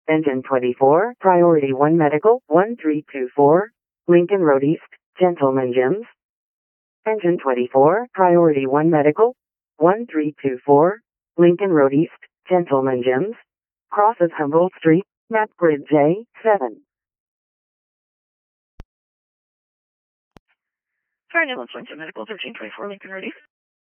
Engine 24, Priority 1 Medical, 1324, Lincoln Road East, Gentleman Gyms. Engine 24, Priority 1 Medical, 1324, Lincoln Road East, Gentleman Gyms. Crosses Humboldt Street, map grid J7. Fire Ambulance, Lincoln Medical, 1324, Lincoln Road East.